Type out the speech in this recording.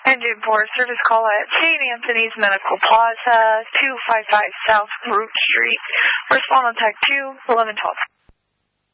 Engine 4 service call at St. Anthony's Medical Plaza, 255 South Root Street. Respond on tag 2, 1112.